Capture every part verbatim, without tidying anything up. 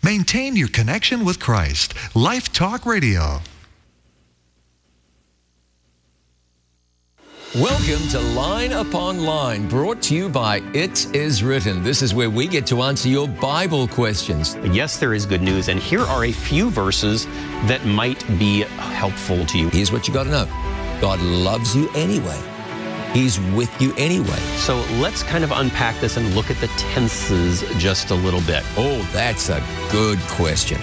Maintain your connection with Christ. Life Talk Radio. Welcome to Line Upon Line, brought to you by It Is Written. This is where we get to answer your Bible questions. Yes, there is good news, and here are a few verses that might be helpful to you. Here's what you got to know. God loves you anyway. He's with you anyway. So let's kind of unpack this and look at the tenses just a little bit. Oh, that's a good question.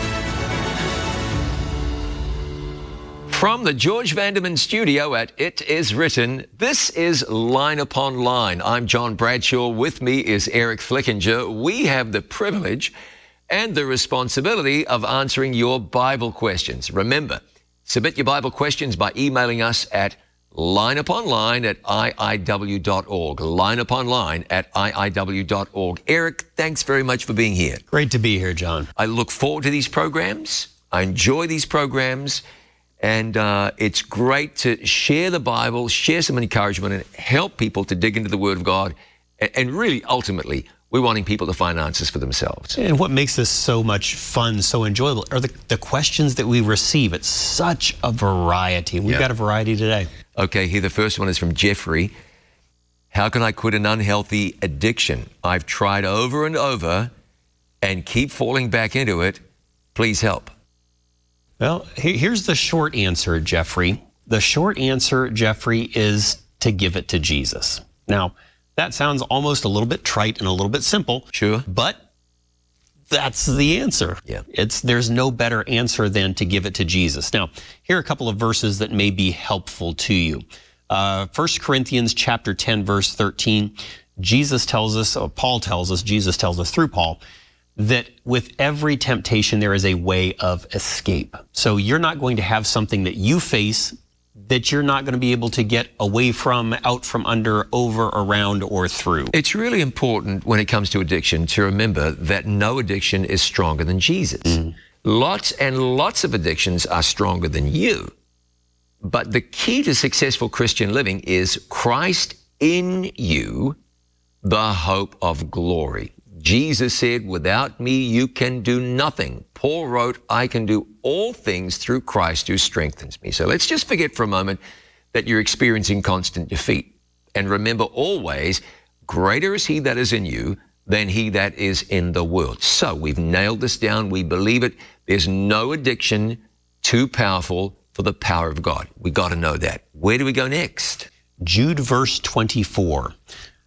From the George Vanderman studio at It Is Written, this is Line Upon Line. I'm John Bradshaw. With me is Eric Flickinger. We have the privilege and the responsibility of answering your Bible questions. Remember, submit your Bible questions by emailing us at lineuponline at I I W dot org. Lineuponline at I I W dot org. Eric, thanks very much for being here. Great to be here, John. I look forward to these programs. I enjoy these programs. And uh, it's great to share the Bible, share some encouragement, and help people to dig into the Word of God. And, and really, ultimately, we're wanting people to find answers for themselves. And what makes this so much fun, so enjoyable, are the, the questions that we receive. It's such a variety. We've yeah. got a variety today. Okay, here the first one is from Jeffrey. How can I quit an unhealthy addiction? I've tried over and over and keep falling back into it. Please help. Well, here's the short answer, Jeffrey. The short answer, Jeffrey, is to give it to Jesus. Now, that sounds almost a little bit trite and a little bit simple. Sure. But that's the answer. Yeah. It's there's no better answer than to give it to Jesus. Now, here are a couple of verses that may be helpful to you. Uh, First Corinthians chapter ten, verse thirteen, Jesus tells us, or Paul tells us, Jesus tells us through Paul, that with every temptation, there is a way of escape. So you're not going to have something that you face that you're not going to be able to get away from, out from under, over, around, or through. It's really important when it comes to addiction to remember that no addiction is stronger than Jesus. Mm. Lots and lots of addictions are stronger than you. But the key to successful Christian living is Christ in you, the hope of glory. Jesus said, without me, you can do nothing. Paul wrote, I can do all things through Christ who strengthens me. So let's just forget for a moment that you're experiencing constant defeat. And remember always, greater is he that is in you than he that is in the world. So we've nailed this down. We believe it. There's no addiction too powerful for the power of God. We got to know that. Where do we go next? Jude verse twenty-four.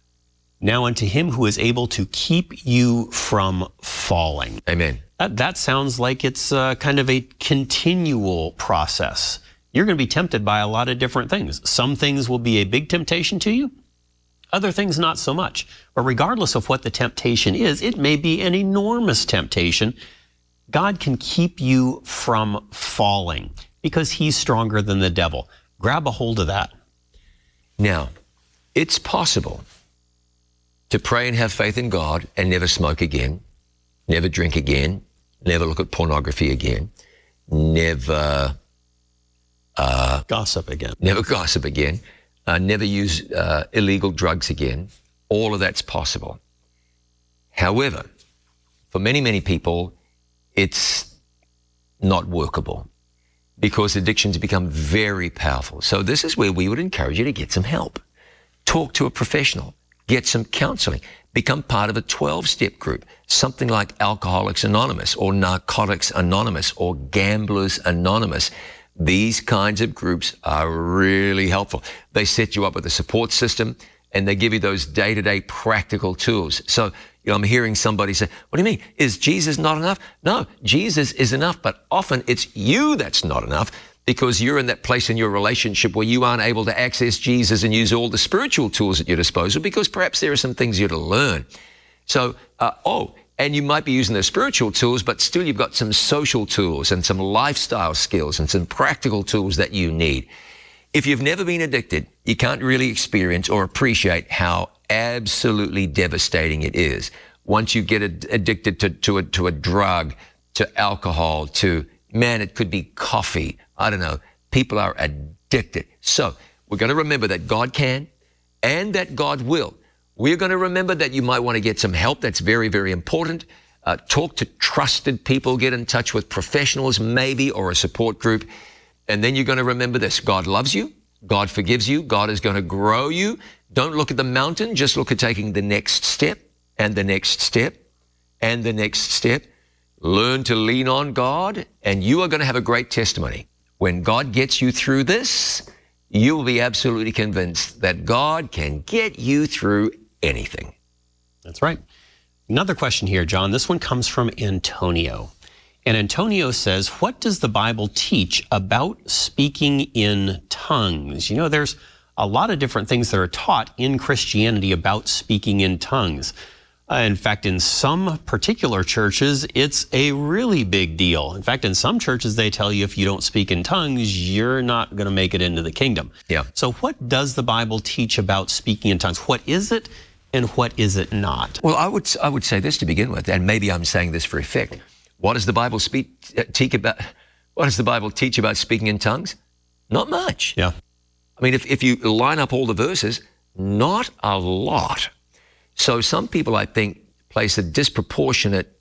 Now unto him who is able to keep you from falling. Amen. That, that sounds like it's uh, kind of a continual process. You're going to be tempted by a lot of different things. Some things will be a big temptation to you. Other things not so much. But regardless of what the temptation is, it may be an enormous temptation. God can keep you from falling because he's stronger than the devil. Grab a hold of that. Now, it's possible to pray and have faith in God and never smoke again, never drink again, never look at pornography again, never uh, gossip again, never gossip again, uh, never use uh, illegal drugs again. All of that's possible. However, for many, many people, it's not workable because addictions become very powerful. So this is where we would encourage you to get some help. Talk to a professional. Get some counseling. Become part of a twelve-step group, something like Alcoholics Anonymous or Narcotics Anonymous or Gamblers Anonymous. These kinds of groups are really helpful. They set you up with a support system and they give you those day-to-day practical tools. So, you know, I'm hearing somebody say, what do you mean? Is Jesus not enough? No, Jesus is enough, but often it's you that's not enough, because you're in that place in your relationship where you aren't able to access Jesus and use all the spiritual tools at your disposal because perhaps there are some things you're to learn. So, uh, oh, and you might be using the spiritual tools, but still you've got some social tools and some lifestyle skills and some practical tools that you need. If you've never been addicted, you can't really experience or appreciate how absolutely devastating it is. Once you get ad- addicted to, to, a, to a drug, to alcohol, to, man, it could be coffee. I don't know. People are addicted. So we're going to remember that God can and that God will. We're going to remember that you might want to get some help. That's very, very important. Uh, talk to trusted people, get in touch with professionals maybe, or a support group. And then you're going to remember this: God loves you. God forgives you. God is going to grow you. Don't look at the mountain. Just look at taking the next step and the next step and the next step. Learn to lean on God, and you are going to have a great testimony. When God gets you through this, you will be absolutely convinced that God can get you through anything. That's right. Another question here, John. This one comes from Antonio. And Antonio says, what does the Bible teach about speaking in tongues? You know, there's a lot of different things that are taught in Christianity about speaking in tongues. Uh, in fact, in some particular churches, it's a really big deal. In fact, in some churches, they tell you if you don't speak in tongues, you're not going to make it into the kingdom. Yeah. So what does the Bible teach about speaking in tongues? What is it and what is it not? Well, I would I would say this to begin with, and maybe I'm saying this for effect. What does the Bible speak uh, teach about? What does the Bible teach about speaking in tongues? Not much. Yeah. I mean, if if you line up all the verses, not a lot. So some people, I think, place a disproportionate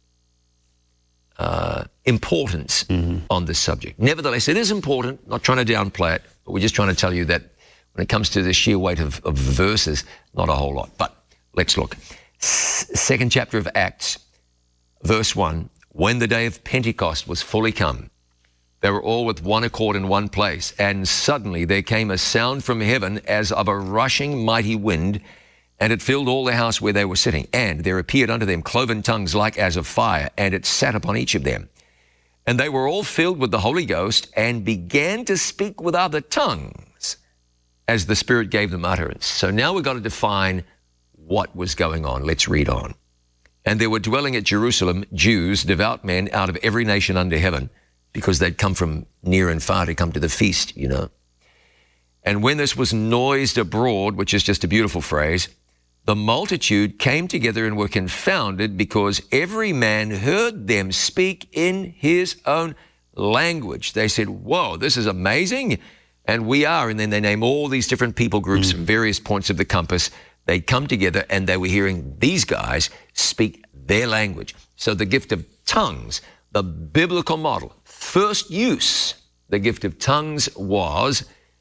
uh, importance mm-hmm. on this subject. Nevertheless, it is important. Not trying to downplay it, but we're just trying to tell you that when it comes to the sheer weight of, of verses, not a whole lot. But let's look. S- second chapter of Acts, verse one. When the day of Pentecost was fully come, they were all with one accord in one place, and suddenly there came a sound from heaven as of a rushing mighty wind, and it filled all the house where they were sitting. And there appeared unto them cloven tongues like as of fire, and it sat upon each of them. And they were all filled with the Holy Ghost, and began to speak with other tongues, as the Spirit gave them utterance. So now we've got to define what was going on. Let's read on. And there were dwelling at Jerusalem Jews, devout men, out of every nation under heaven, because they'd come from near and far to come to the feast, you know. And when this was noised abroad, which is just a beautiful phrase, the multitude came together and were confounded, because every man heard them speak in his own language. They said, whoa, this is amazing. And we are. And then they name all these different people groups mm. from various points of the compass. They come together and they were hearing these guys speak their language. So the gift of tongues, the biblical model, first use, the gift of tongues was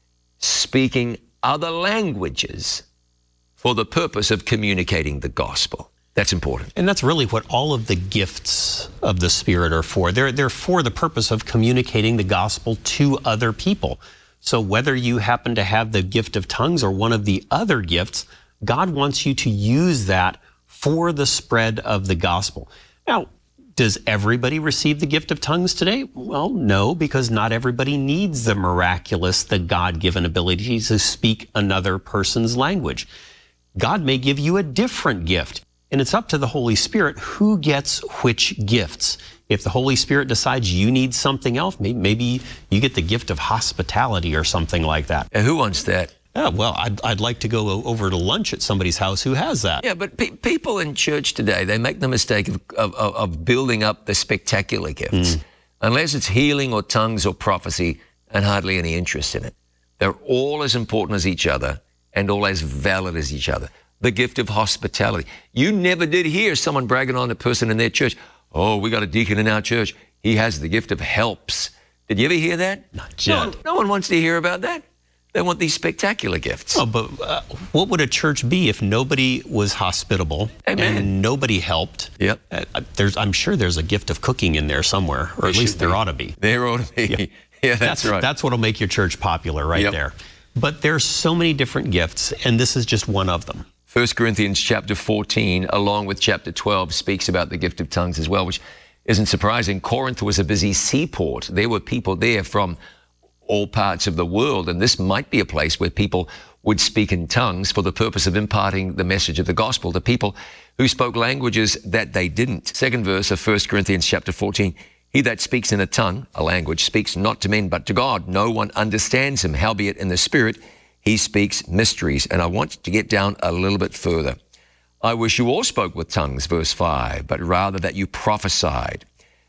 speaking other languages for the purpose of communicating the gospel. That's important. And that's really what all of the gifts of the Spirit are for. They're, they're for the purpose of communicating the gospel to other people. So whether you happen to have the gift of tongues or one of the other gifts, God wants you to use that for the spread of the gospel. Now, does everybody receive the gift of tongues today? Well, no, because not everybody needs the miraculous, the God-given ability to speak another person's language. God may give you a different gift, and it's up to the Holy Spirit who gets which gifts. If the Holy Spirit decides you need something else, maybe you get the gift of hospitality or something like that. And who wants that? Yeah, well, I'd, I'd like to go over to lunch at somebody's house who has that. Yeah, but pe- people in church today, they make the mistake of, of, of building up the spectacular gifts. Mm. Unless it's healing or tongues or prophecy, and hardly any interest in it. They're all as important as each other and all as valid as each other. The gift of hospitality. You never did hear someone bragging on a person in their church. Oh, we got a deacon in our church. He has the gift of helps. Did you ever hear that? Not yet. No, no one wants to hear about that. They want these spectacular gifts. Oh, but uh, what would a church be if nobody was hospitable Amen. and nobody helped? Yep. Uh, there's, I'm sure there's a gift of cooking in there somewhere, or there at least there be. ought to be. There ought to be. Yeah, yeah that's, that's right. That's what'll make your church popular right yep. there. But there's so many different gifts, and this is just one of them. First Corinthians chapter fourteen, along with chapter twelve, speaks about the gift of tongues as well, which isn't surprising. Corinth was a busy seaport. There were people there from all parts of the world, and this might be a place where people would speak in tongues for the purpose of imparting the message of the gospel to people who spoke languages that they didn't. Second verse of First Corinthians chapter fourteen, he that speaks in a tongue, a language, speaks not to men but to God. No one understands him, howbeit in the Spirit he speaks mysteries. And I want to get down a little bit further. I wish you all spoke with tongues, verse five, but rather that you prophesied.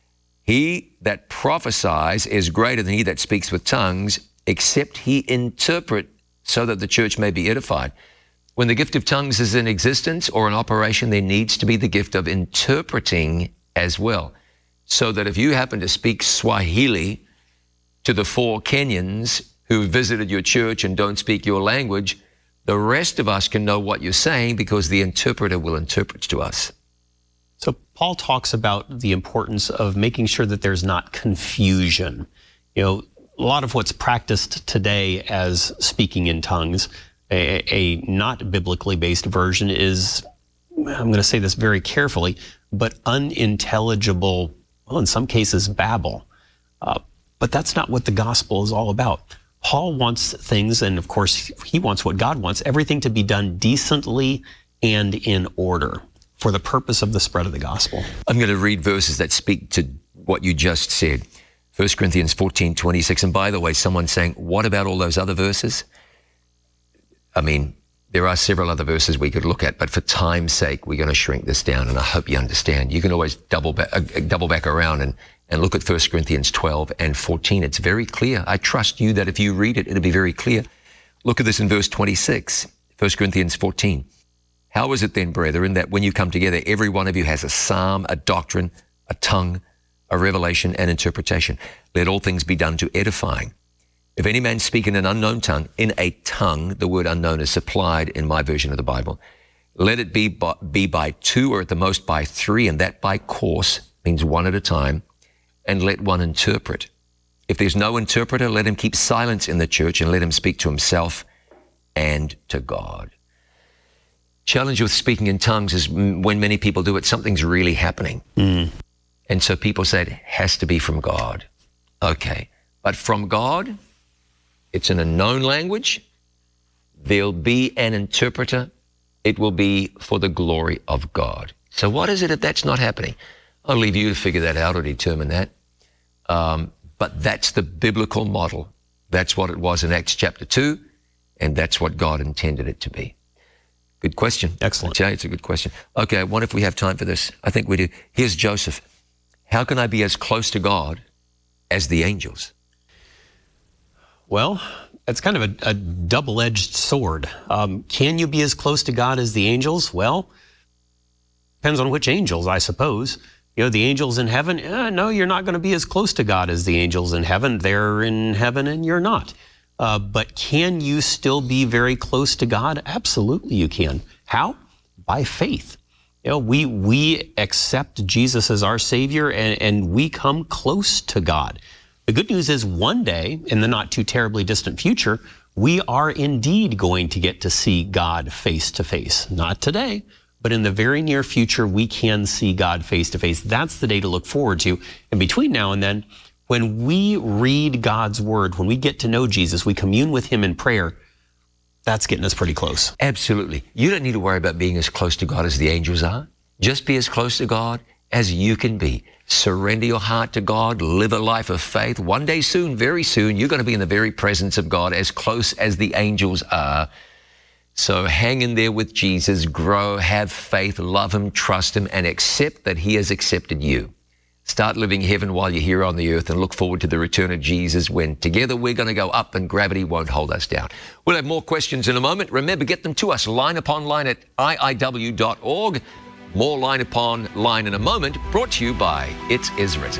He that prophesies is greater than he that speaks with tongues, except he interpret, so that the church may be edified. When the gift of tongues is in existence or in operation, there needs to be the gift of interpreting as well. So that if you happen to speak Swahili to the four Kenyans who visited your church and don't speak your language, the rest of us can know what you're saying because the interpreter will interpret to us. So Paul talks about the importance of making sure that there's not confusion. You know, a lot of what's practiced today as speaking in tongues, a, a not biblically based version is, I'm going to say this very carefully, but unintelligible, well, in some cases, babble. Uh, but that's not what the gospel is all about. Paul wants things, and of course, he wants what God wants, everything to be done decently and in order for the purpose of the spread of the gospel. I'm going to read verses that speak to what you just said. First Corinthians fourteen twenty-six. And by the way, someone's saying, what about all those other verses? I mean, there are several other verses we could look at, but for time's sake, we're going to shrink this down, and I hope you understand. You can always double back, uh, double back around and, and look at First Corinthians twelve and fourteen. It's very clear. I trust you that if you read it, it'll be very clear. Look at this in verse twenty-six, First Corinthians fourteen. How is it then, brethren, that when you come together, every one of you has a psalm, a doctrine, a tongue, a revelation, and interpretation? Let all things be done to edifying. If any man speak in an unknown tongue, in a tongue, the word unknown is supplied in my version of the Bible, let it be by, be by two or at the most by three, and that by course, means one at a time, and let one interpret. If there's no interpreter, let him keep silence in the church and let him speak to himself and to God. Challenge with speaking in tongues is when many people do it, something's really happening. Mm. And so people say it has to be from God. Okay. But from God, it's in a known language. There'll be an interpreter. It will be for the glory of God. So what is it if that's not happening? I'll leave you to figure that out or determine that. Um, but that's the biblical model. That's what it was in Acts chapter two, and that's what God intended it to be. Good question. Excellent. I tell you, it's a good question. Okay, I wonder if we have time for this. I think we do. Here's Joseph. How can I be as close to God as the angels? Well, it's kind of a, a double-edged sword. Um, can you be as close to God as the angels? Well, depends on which angels, I suppose. You know, the angels in heaven, eh, no, you're not going to be as close to God as the angels in heaven. They're in heaven and you're not. Uh, but can you still be very close to God? Absolutely you can. How? By faith. You know, we, we accept Jesus as our Savior and, and we come close to God. The good news is one day, in the not too terribly distant future, we are indeed going to get to see God face to face. Not today, but in the very near future, we can see God face to face. That's the day to look forward to. And between now and then, when we read God's word, when we get to know Jesus, we commune with him in prayer, that's getting us pretty close. Absolutely. You don't need to worry about being as close to God as the angels are. Just be as close to God as you can be. Surrender your heart to God. Live a life of faith. One day soon, very soon, you're going to be in the very presence of God, as close as the angels are. So hang in there with Jesus, grow, have faith, love him, trust him, and accept that he has accepted you. Start living heaven while you're here on the earth and look forward to the return of Jesus when together we're going to go up and gravity won't hold us down. We'll have more questions in a moment. Remember, get them to us, line upon line at I I W dot org. More Line Upon Line in a moment, brought to you by It Is Written.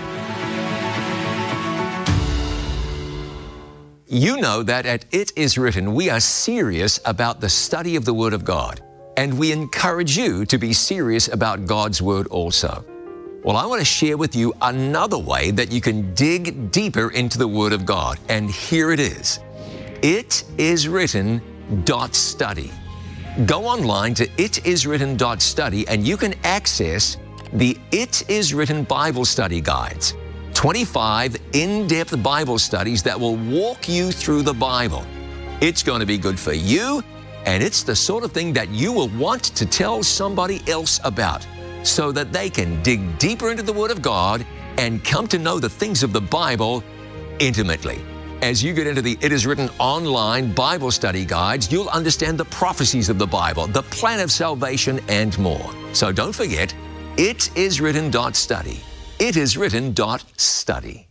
You know that at It Is Written, we are serious about the study of the Word of God, and we encourage you to be serious about God's Word also. Well, I want to share with you another way that you can dig deeper into the Word of God, and here it is. it is written dot study. Go online to it is written dot study and you can access the It Is Written Bible Study Guides, twenty-five in-depth Bible studies that will walk you through the Bible. It's going to be good for you, and it's the sort of thing that you will want to tell somebody else about so that they can dig deeper into the Word of God and come to know the things of the Bible intimately. As you get into the It Is Written online Bible study guides, you'll understand the prophecies of the Bible, the plan of salvation, and more. So don't forget, it is written dot study. it is written dot study.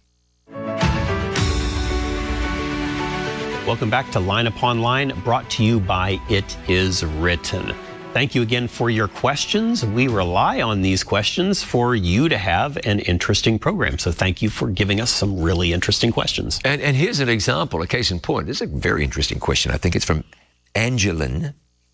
Welcome back to Line Upon Line, brought to you by It Is Written. Thank you again for your questions. We rely on these questions for you to have an interesting program. So thank you for giving us some really interesting questions. And, and here's an example, a case in point. This is a very interesting question. I think it's from Angelin.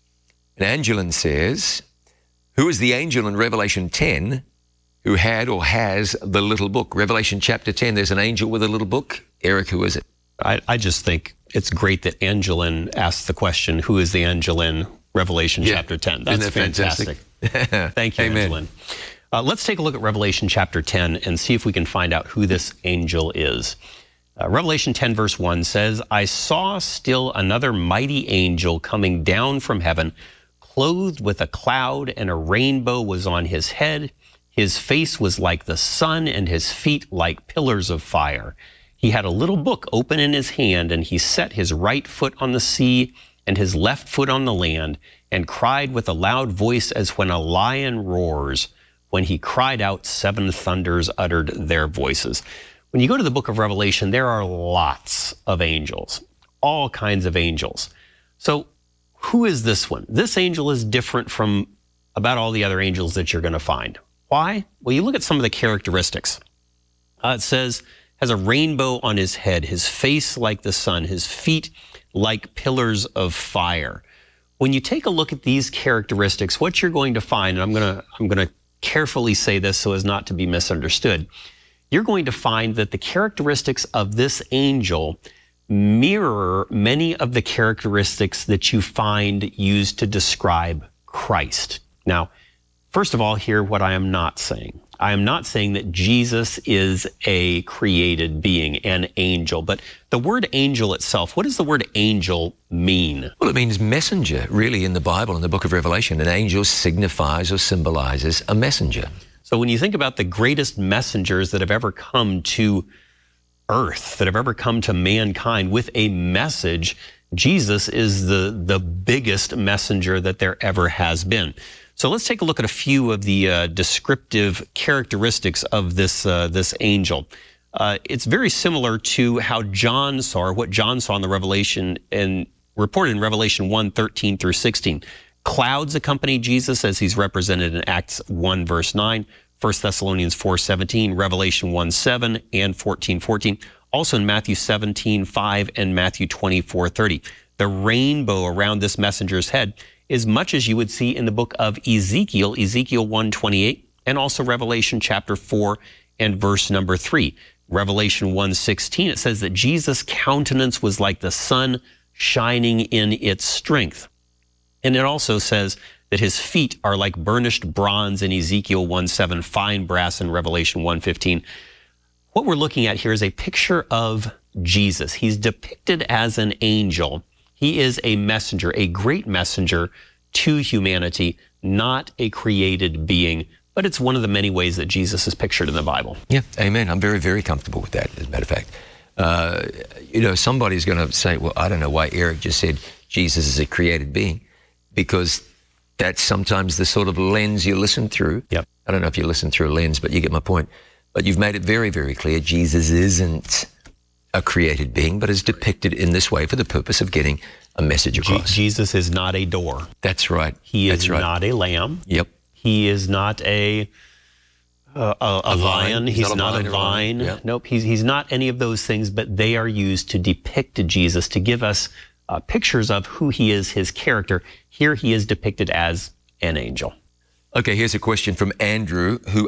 And Angelin says, who is the angel in Revelation ten who had or has the little book? Revelation chapter ten, there's an angel with a little book. Eric, who is it? I, I just think it's great that Angelin asked the question, who is the angel in Revelation yeah. chapter ten? That's Isn't that fantastic. fantastic? Thank you, Amen. Angelin. Uh, let's take a look at Revelation chapter ten and see if we can find out who this angel is. Uh, Revelation ten verse one says, I saw still another mighty angel coming down from heaven, clothed with a cloud, and a rainbow was on his head. His face was like the sun, and his feet like pillars of fire. He had a little book open in his hand, and he set his right foot on the sea and his left foot on the land, and cried with a loud voice as when a lion roars. When he cried out, seven thunders uttered their voices. When you go to the book of Revelation, there are lots of angels, all kinds of angels. So who is this one? This angel is different from about all the other angels that you're going to find. Why? Well, you look at some of the characteristics. Uh, it says, has a rainbow on his head, his face like the sun, his feet like pillars of fire. When you take a look at these characteristics, what you're going to find, and I'm going to I'm going to carefully say this so as not to be misunderstood, you're going to find that the characteristics of this angel mirror many of the characteristics that you find used to describe Christ. Now, first of all, hear what I am not saying. I am not saying that Jesus is a created being, an angel, but the word angel itself, what does the word angel mean? Well, it means messenger, really, in the Bible, in the book of Revelation. An angel signifies or symbolizes a messenger. So when you think about the greatest messengers that have ever come to earth, that have ever come to mankind with a message, Jesus is the, the biggest messenger that there ever has been. So let's take a look at a few of the uh, descriptive characteristics of this, uh, this angel. Uh, it's very similar to how John saw, or what John saw in the Revelation, and reported in Revelation one, thirteen through sixteen. Clouds accompany Jesus as he's represented in Acts one, verse nine, First Thessalonians four, seventeen, Revelation one, seven, and fourteen, fourteen. Also in Matthew seventeen, five, and Matthew twenty-four, thirty. The rainbow around this messenger's head is much as you would see in the book of Ezekiel, Ezekiel one, twenty-eight, and also Revelation chapter four and verse number three. Revelation one, sixteen, it says that Jesus' countenance was like the sun shining in its strength. And it also says that his feet are like burnished bronze in Ezekiel one, seven, fine brass in Revelation one, fifteen. What we're looking at here is a picture of Jesus. He's depicted as an angel. He is a messenger, a great messenger to humanity, not a created being. But it's one of the many ways that Jesus is pictured in the Bible. Yeah, amen. I'm very, very comfortable with that, as a matter of fact. Uh, you know, somebody's going to say, well, I don't know why Eric just said Jesus is a created being, because that's sometimes the sort of lens you listen through. Yep. I don't know if you listen through a lens, but you get my point. But you've made it very, very clear Jesus isn't a created being, but is depicted in this way for the purpose of getting a message across. Je- Jesus is not a door. That's right. He is That's right. not a lamb. Yep. He is not a uh, a, a, A lion. vine. He's, He's not, not a a vine or a lion. vine. Yep. Nope. He's he's not any of those things. But they are used to depict Jesus, to give us uh, pictures of who he is, his character. Here he is depicted as an angel. Okay, here's a question from Andrew, who